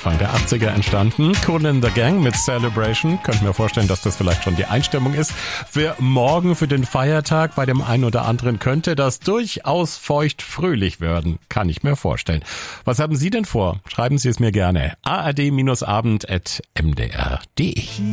Anfang der 80er entstanden. Kool and the Gang mit Celebration. Könnt mir vorstellen, dass das vielleicht schon die Einstimmung ist. Für morgen, für den Feiertag, bei dem einen oder anderen könnte das durchaus feucht-fröhlich werden. Kann ich mir vorstellen. Was haben Sie denn vor? Schreiben Sie es mir gerne. ard-abend@mdr.de